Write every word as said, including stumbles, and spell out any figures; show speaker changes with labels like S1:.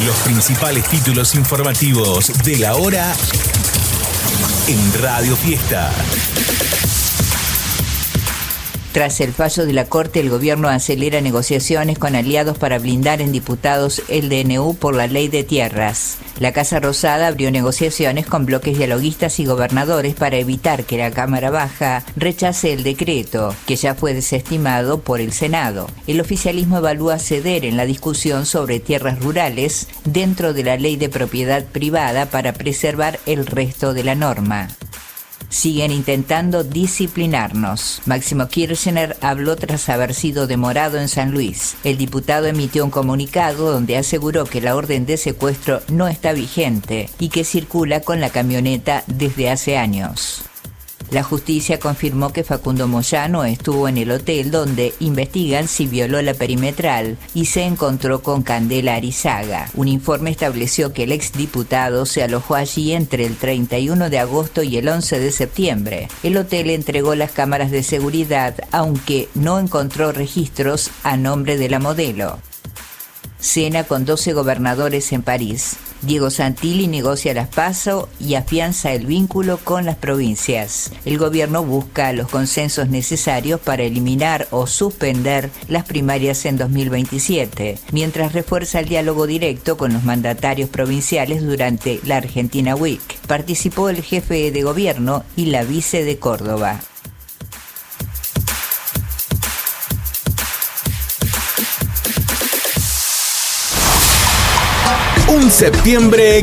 S1: Los principales títulos informativos de la hora en Radio Fiesta.
S2: Tras el fallo de la Corte, el gobierno acelera negociaciones con aliados para blindar en diputados el D N U por la ley de tierras. La Casa Rosada abrió negociaciones con bloques dialoguistas y gobernadores para evitar que la Cámara Baja rechace el decreto, que ya fue desestimado por el Senado. El oficialismo evalúa ceder en la discusión sobre tierras rurales dentro de la ley de propiedad privada para preservar el resto de la norma. Siguen intentando disciplinarnos. Máximo Kirchner habló tras haber sido demorado en San Luis. El diputado emitió un comunicado donde aseguró que la orden de secuestro no está vigente y que circula con la camioneta desde hace años. La justicia confirmó que Facundo Moyano estuvo en el hotel donde investigan si violó la perimetral y se encontró con Candela Arizaga. Un informe estableció que el exdiputado se alojó allí entre el treinta y uno de agosto y el once de septiembre. El hotel entregó las cámaras de seguridad, aunque no encontró registros a nombre de la modelo. Cena con doce gobernadores en París. Diego Santilli negocia las PASO y afianza el vínculo con las provincias. El gobierno busca los consensos necesarios para eliminar o suspender las primarias en dos mil veintisiete, mientras refuerza el diálogo directo con los mandatarios provinciales durante la Argentina Week. Participó el jefe de gobierno y la vice de Córdoba.
S1: Un septiembre